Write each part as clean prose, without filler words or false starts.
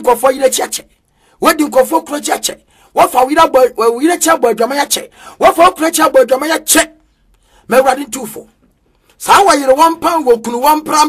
nkofo yire chiache wadi nkofo kro chiache wafa wire chia bo adwama ya che wafa kro chia bo adwama ya che mewrade ntufo sa wa yire won pan wo kunu won pram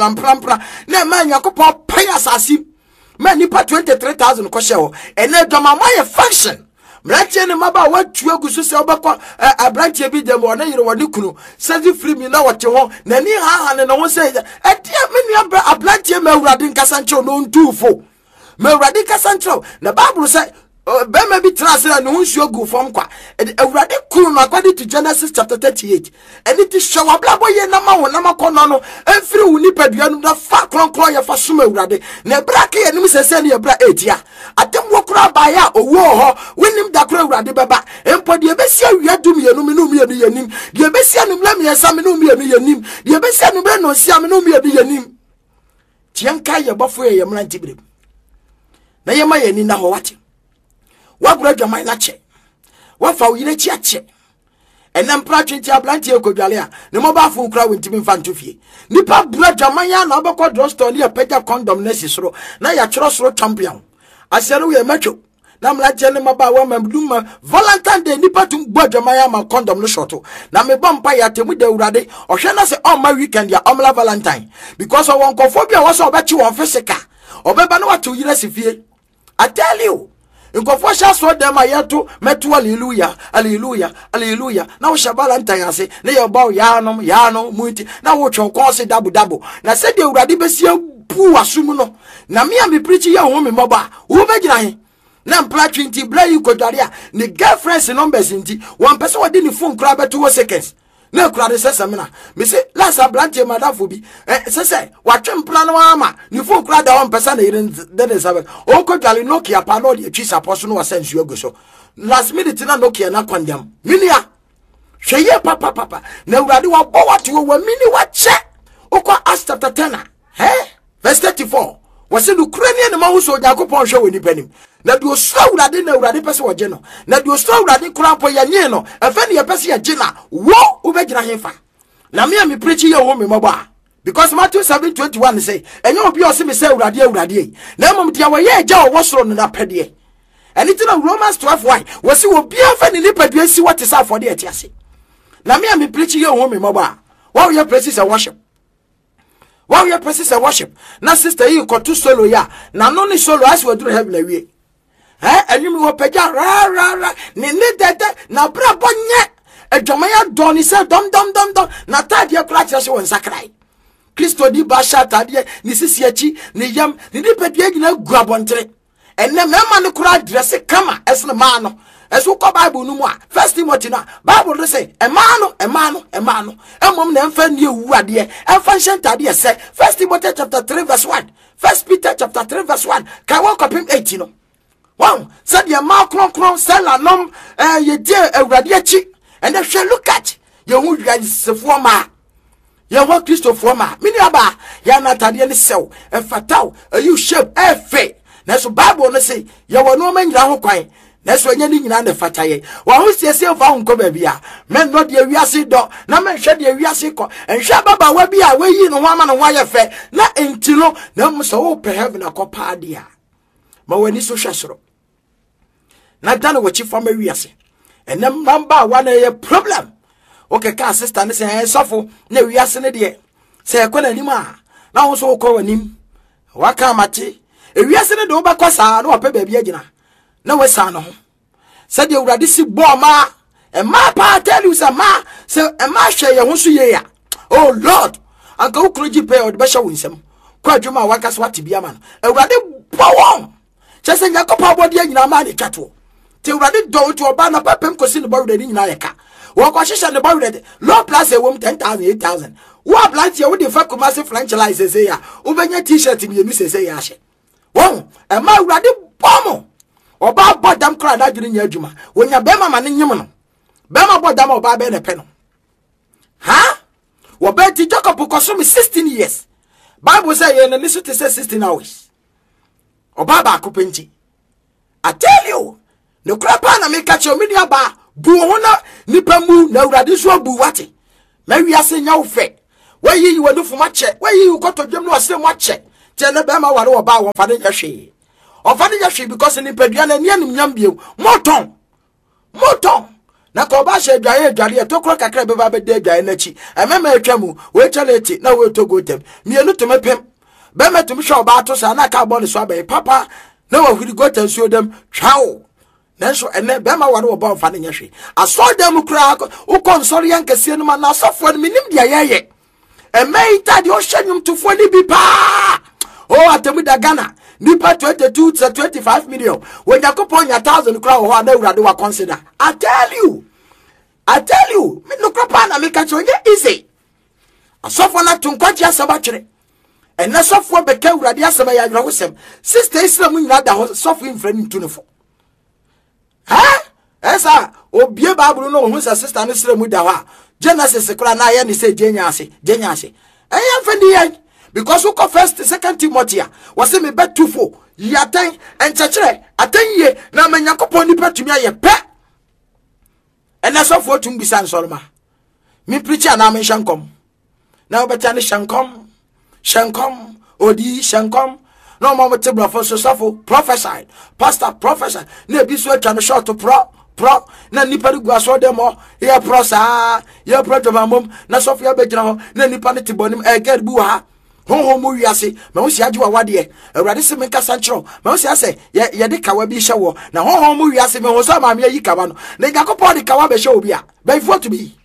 na ma Nyankopon pay asasi ma nipa 23000 ko hye ho ene adwama ma ye function mrache ne maba watu agusu se obekọ abranche bi dem wona yire woni kunu sezi free mi na wote ho na ni ha ne no se etia me ni abranche mewrade nkasa nche no ntufo mewrade nkasa nche na bible say Bema bi trasera no nsuo gu fom kwa awurade kunu no according to Genesis chapter 38 and it is show ablabo ye na ma wona makono no emfiri wuni padua no da fa kronkron ye fa soma awurade na brake ye nim sese ne bra etia atem wokura ba ya owo ho winim da kura awurade beba empo de besia wiadum ye no me no me ye nim de besia no mla me yesa me no me ye nim de besia no bre no sia me no me ye nim tianka ye bofo ye mla ntibire na ye ma ye ni na ho wate wabura dwama na che wafa uyire chi ache enam pratwenti ablanti ekodwale a ne mobafo nkura wentimi mfa ntofie nipa bura dwama ya na obekọ drugstore ne pega condom na sisoro na ya kyero soro champion asere we macho na mlaje ne maba wa mamduma Valentine Day nipa tum bua dwama ya ma condom no shoto na me bompa ya temu de urade ohwe na se on my weekend ya omla Valentine because of one kofobia was obechi won physical obeba na watu yire sifie. I tell you nkofo sha so dem ayeto metu hallelujah na wo shabala ntanyase na ye bawo ya no muti na wo twon konse dabo na se de urade besia pu asum no na me am preach ye ho me moba wo begina he na mpla 20 bla yi kodware ni girlfriends numbers nti one person wodi ni phone kra beto 2 seconds na kra de sesamina me say last ablantie madafo bi se watwe mpla no ama ni phone kra da one person na yire de sabe o kodware Nokia pa no de twisa poso no wasensu aguso last minute na Nokia na kwandam minia hweye papa na urade wa bo wate wo mini wa che okwa Acts chapter 10 verse 34 wase Ukrainian ne mahu so Yakobon hwe woni panim na do so urade na urade pese wo je no na do so urade kura po ya nye no efe ne pese ya je na wo ubegina hefa na me preach ye wo me moba because Matthew 7:21 say enyo obi o se me say urade na mom dia wo ye agya wo soro no na pede anything in Romans 12:1 wase wo bia fa ne nipadua si what is for the etiase na me preach ye wo me moba wo ye praises and worship. While your presence and worship, na sister you got to solo ya, na no ni solo as we do heaven away. And you will pay ra ni dede na bra bonye e jomaya doni se dom na tadia kratia se won sakrai. Kristo di basha tadia ni sisiachi ni yam ni pedie gina guabontre. Enne mema ni kura dress kama esne mano. Esu ko Bible no mu a First Timothy na Bible say emano emom na emfa ni ewuade emfa nhentade say First Timothy chapter 3 verse 1 First Peter chapter 3 verse 1 ka wo kopim 18 no wow said ye ma kronkron sela nom ye die ewuade achi and if you look at ye hu wiasefo ma ye ho Christopher ma mini aba ya na tade ni sew efataw you shape efe na so Bible no say ye wo no manyira ho kwan na so nya ni nyina na fataye wa ho siesie fa ho nko ba bia men no de wiase do na men hwe de wiase ko enhwe baba wa bia wa yi no ho ama no ho ayefe na entilo na mso wo pe heaven akopa dia ma wani so hwesoro na dan wo chi fama wiase enem namba wa na ye problem okay ka sister ne se sofo na wiase ne de se ekona nim a na ho so ko wanim wa ka mate wiase ne de wo ba kosa na wo pe ba bia gina na wesa no said the urade si bo ma e ma pa tell you say ma say e ma hwe ye ho so ye ya oh Lord anka ukroji pe o de be hwe wonsem kwa dwuma waka so wate bia ma no urade bo won chese Nyakopa body nyina ma ne twato te urade do to oba na papem kosi ne bawde ni nyina ye ka wo kwa hwehwe ne bawde low plus e wom 10,000 8,000 wo ablant ye wo de fa commerce franchise say ya wo benya t-shirt mi emi say ya hye won e ma urade bomo oba bodam kra da dwene nya adwuma wonya bema ma ne nyem no bema bodam oba be ne pe no ha wo be ti Jacob koso me 16 years Bible say ye na nisu te say 16 hours oba ba akopenti I tell you no krapa na me catch o media ba bu ho na nipa mu na urade so bu wate ma wiase nya wo fe wayi wo no fuma che wayi wo koto dwem no ase mo che che na bema ware oba wo fa de hwe ofani ya hwe because ni padua na nia nim nyambie moton na ko ba hye dwaye etokro kakra be ba be de dwaye na chi emema atwamu we chaleti na we togo tem mienu to mepem be metum hwe oba to sa na ka bo ne so abai papa na wa huri go tan so dem twao nanso ene be ma ware oba ofani ya hwe aso dem kra u konsori yankase no ma na asofo no minim dia yeye emeita de o hyenyum tofo ni bi pa o atemu da Ghana nipa 22 to 25 million when yakopon ya 1000 kra ho na urade wa consider. I tell you me no kra na me ka che easy asofo na tunkwaji asaba kire ena sofo beka urade asaba ya dwa wosem sister Islam nyina da ho sofo infrani ntunefo esa obie Bible no ho sa sister no Islam da ho Genesis kra na ya ni se jenya ase eya mfandi yan because we go first second Timothy was me bet 2:4 yaten enchechere atenye na manyakopon ni petumi aye pe ena so for tum bisan solma me preacher na me shankom na obetane shankom odi shankom no mo tebra for so prophesy pastor prophesy na bi so atwa no short pro na nipa ru aso dem ya pro sa ya pro to mamom na so for ya be gina ho na nipa ne tibonim get bu ha ho mo wiase ma wo sia agwa wade awurade se me kasa nchro ma wo sia se ye de kawa bi hye wo na ho mo wiase me ho so ma me yi kawa no na yakopɔ de kawa be hye obi a be for to be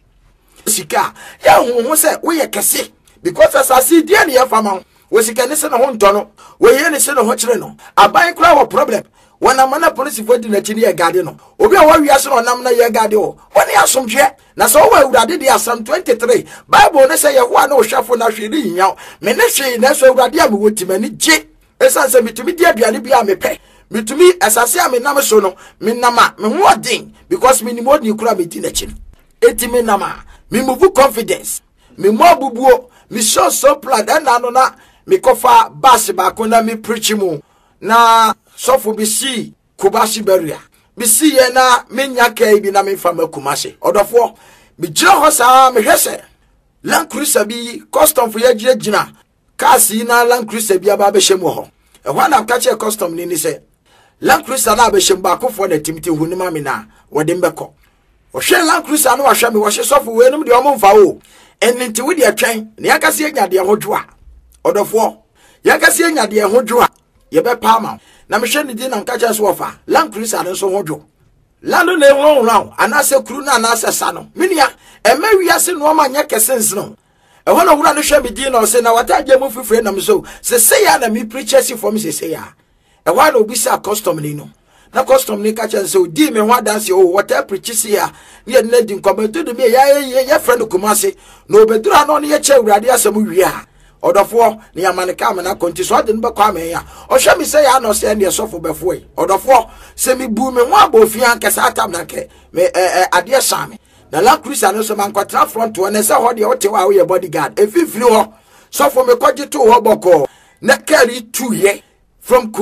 sika ya ho se wo ye kese because asasi die ne ye fama wo sika ne se no ho nto no wo ye ne se no ho kire no aban kura wo problem wana mana police for di na chi ne ye gade no obi a wo wiase no nam na ye gade o woni asomhwe na so wo awurade de asam 23 Bible ne say ye ho na wo hwafo na hwere nya me ne hwe na so awurade a me wotimani je esanse mitumi di aduane bi a me pe mitumi asase a me nam so no me nama me ho odin because me ni modi kura me di na chi eti me nama me move confidence me mo bubuo me show so plan na no na me kofa bass ba ko na me preach mu na sofo bi si Kubashi beria bi si ye na menya kai bi na me fa makumase odofo bi jira ho sa me hwese Land Cruiser bi custom for ye gina kasi na Land Cruiser bi aba be hyem ho e ho na ka che custom ni se Land Cruiser na be hyem ba akofo na timti hu ni ma me na wode mbekọ o hwe Land Cruiser no wa hwe me wo hye sofo we num de o mfa o ennti wo de atwen ne yakase anya de ho dwo a odofo yakase anya de ho dwo a ye be pa ma na me hwe ni di na nka che so ofa Land Cruiser no so ho dwo lando na ehun ran anase kuru na anase sa no minia ema wiase no ma nya kesens no e ho na wura no hwe me di na o se na wataje mu fifire na me so se ya na me preachers for me se ya e ho na obi sa custom ni no na custom ni ka che se o di me ho dance o wata preachers ya ne na di nkometo de me ya friend Kumase no bedura no ne ye che urade asem wi a odofo ne yamane ka me na konti so de nbe kwa me ya o hwe me se ya no se ne sofo befo yi odofo se me bu me ho abofia nkesa atam na ke me ade shame na Land Cruiser no so man kwatra front one se ho de o te wa we bodyguard efifiri ho sofo me kwaje to ho boko na carry 2 ye from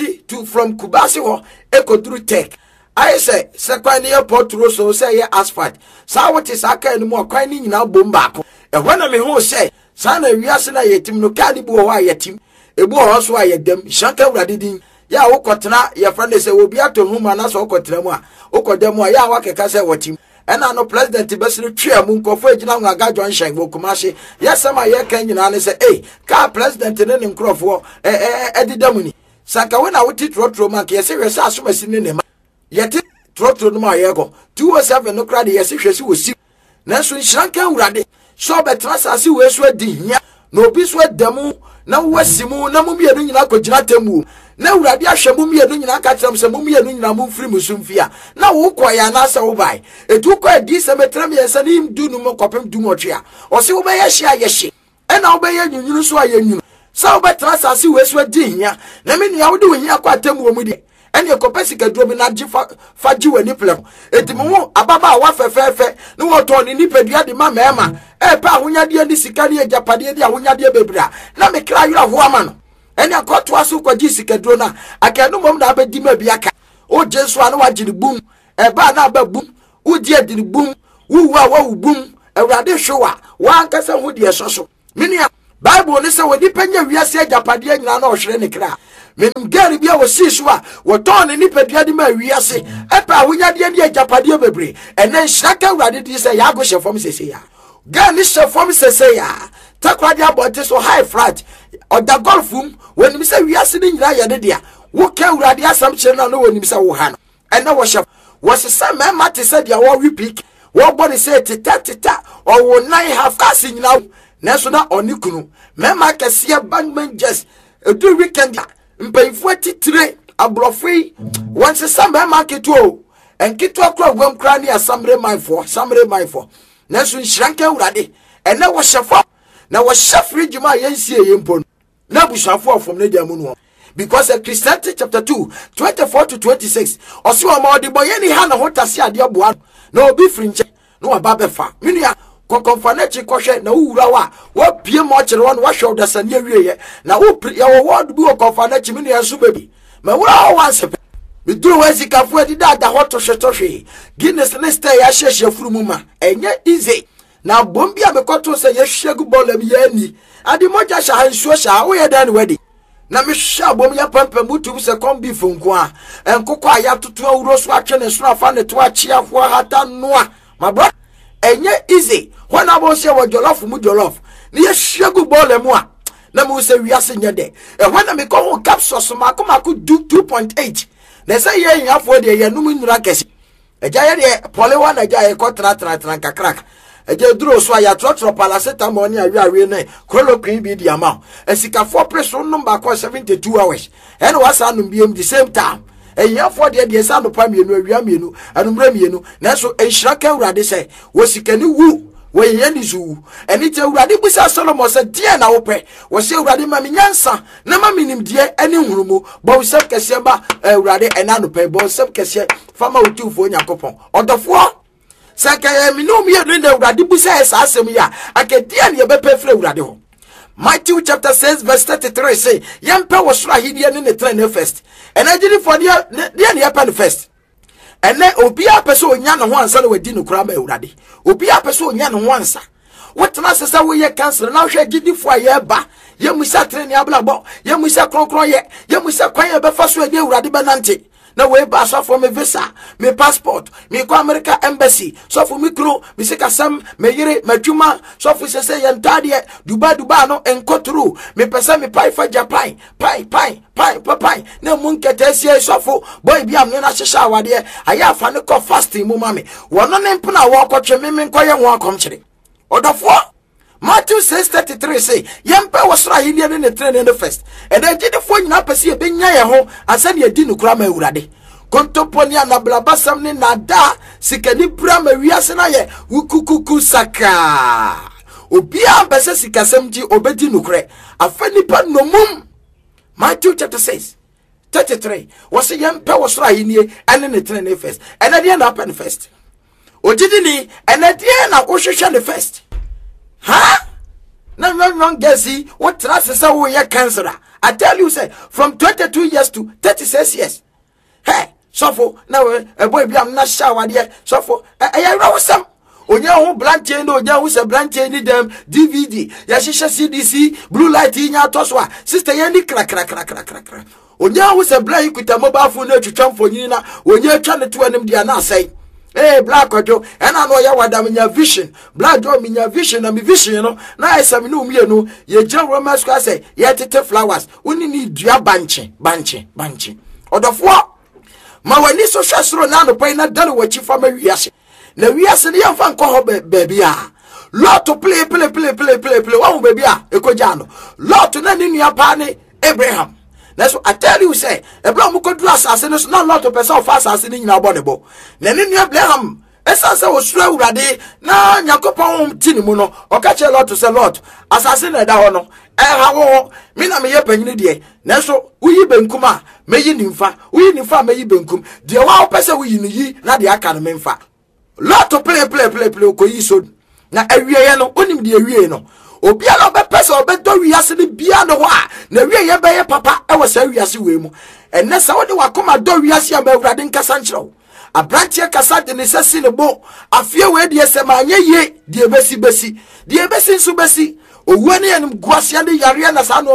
Kubasi ho ekoduru tech I say sekwan airport road so say asphalt sa what is aka ni mo kwan ni nyina bomba ko e ho na me ho say sana wiase na yetim no ka ni bu ho ayetim ebu ho so ayedam shanka urade din ya wokotena ye friend say obi ato huma na so wokotena mu a wokodam a ya wakeka say watim ena no president besiri twia mu nkofo agina ngo aga Johnson Kumase yesama ye kan nyina ne say ka president ne nkrofo edidam ni sanka we na woti trotro man ke yesi hwese asomasi ne ma yeti trotro no ma ye go 207 no kra de yesi hwese wosi na so shanka urade so betra sase we so adi hia na obi so adamu na wasimu na mumienu nyina kogina temu na urade ahwemu mienu nyina ka tram se mumienu nyina mumfiri musumfia na wo koya na asa wo bai etu ko adi se metra me yesa ni dunu mo kopem dumotwe a o se wo be ye hia ye hye ena wo be ye nyunyuru so aye nyunu sa wo betra sase we so adi hia na me nua wo de wo hia kwa temu mu de ene kopesi ka duro bi na faji wani plem etimo ababa wa fefefe no woto ni nipadua de ma mema pa ahonyade ni sika ni agapade de ahonyade bebra na me kra yura ho ama no ene akoto aso kwaji sika duro na akanu mom na abedi ma bi aka o Jesu anu wagire bum ba na ba bum udi adini bum wuwa wa bum awurade hwewa wa ankasa ho de soso minia Bible ne se wodi panya wiase agapade nyina na ohwere ne kra menim gari bia wo siswa wo ton ni pedua di ma wiase epa ahonya de ne agapade bebre ene nhyaka awurade di se ya go hyefom sese ya ga ni hyefom sese ya takwade abote so high flat oda golfum wonim se wiase ni nyira ye de dia wo ka awurade asam kire na no wonim se wo ha no ene wo hyef wo sese mema te se dia wo repeat wo body say tita or wo nine half kasi nyina neso na onikunu mema kese bangman just do weekend mpayfo titire abrofui once some market o enkito akra gwam kra ne asamre mindful neso nhranka awurade ene wo hyefo na wo hyefri juma yensie yempo na bushafo ofom ne diamu no because Christianity chapter 2 24 to 26 oso amodi boye ni ha na hotase ade boa na obi frinche no ababefa menua konkonfanechi kohwe na uwura wa pie mo kire won wa hwe odasane awieye na wo ya wo word bi konkonfanechi menua so baby ma wura wanse me duro wezi kafu edi da hoto hwetohwe Guinness list ya hyehye furumu ma enye easy na bombi abekoto se ye hwegu bolam ya ni ade moja sha hansuo sha wo ye dan wedi na me hwa bom ya pampam mutu se kombi fonko a enkoko aya toto awuro so atwe ne so afa ne to achia fo hata noa my brother enye easy when I was here jollof mu jollof ni ye hwegu bolam a na mu se wiase nye de when me ko capsule so makomako 2.8 na say ye yafo de ye num nyura kesi eja ye de pole wa na eja ye ko tra kakrak eja duro so ya trotro paracetamol ni awi ne chloroquine bi di ama esika for pressure number ko 72 hours and was anum bi the same time yafo de sa no pa mienu awia mienu anumra mienu na so enhyiraka awurade say wo sikani wu we yeni zu eni te awurade busa Solomon say die na wo pe wo se awurade ma menyansa na ma minim die eni hurumu bo sep kese ba awurade ena no pe bo sep kese fama utufo nyakopon odofo saka minum ye no awurade busa esa asem ya akadie ne be pe fra awurade ho Matthew chapter 6 verse 33 say yempe wo sura hidie ne train first enagiri for dia ne yapan first ene obi apeso onya ne ho ansa na wadi no kura ma awurade obi apeso onya ne ho ansa wotena sesa wo ye cancer na hwe gidifo aye ba ye musa trene ablabo ye musa kronkron ye musa kwan ye be fa so ade awurade benante na we ba so for me visa me passport me ko America embassy so for me kro me sika sam me yire madwuma so for sese ye ntade duba no enkotru me pesa me pai fa Japan pai na munkete sie so for boy bi am na hyehya awade aya afa ne ko fasting mu mame wono ne mpena wo kotwe me nkoye ho akomkyere odofo Matthew 6:33 say yempe wasra hidie ne train ne first and then did fo nyina pese e benya ye ho asane edi nukura ma awurade kontoponi anablabasam ne nada sikani bra ma wiase na ye wukukuku saka obia pese sikasem ji obedi nukure afani pa nomum Matthew chapter 6:33 was yempe wasra hidie ane ne train ne first and then na happen first ojidini and then na ohwehwe ne first huh? No, Gessi, what trust we are cancer? I tell you, say, from 22 years to 36 years. Hey, so for now, a boy, I'm not shower yet. So for I know some. Onya who blank chain, onya who's a blank chain, them DVD, Yashisha CDC, blue light in your toswa, sister Yanni crack. Onya who's a blank with a mobile phone to jump for Nina, when you're trying to them, they are not saying. Hey, black ojo, and I know ya wada minya vision. Black do minya vision, and mi vision, you know. Na esami no mi no. Ye John Roman square say, ye tete flowers. Uni ni dua banchi. Odofo. Ma wani so shasro na no pa na dane wachi fa ma wiase. Na wiase ne yamfa nko ho baby a. Lot to play. Wa baby a ekoja no. Lot na ni nua pa ne Abraham. That's what I tell you, say, a blow could do assassin is not a lot of person fast assassin in our body. Then in your blame, as I was slow ready, now Yakopon Tinimuno, or catch a lot to say lot, assassin at Dawano, how Mina me penny day. Naso, we ben kuma, may you nympha, we nympha may you benkum, the wow person we ye, not the academy fa. Lot to play, coiso. Now every year no, only the year no. Obia no be person obedo wiase ne bia no ho a na wie ye be ye papa e wo sa wiase we mu enne sa wo de wakoma do wiase am awurade nkasa nkyerɛw abrantie kasa de ne sesi ne bo afie we de yesem anye ye de besi nso besi owuane ye nim guase ande yare na sa no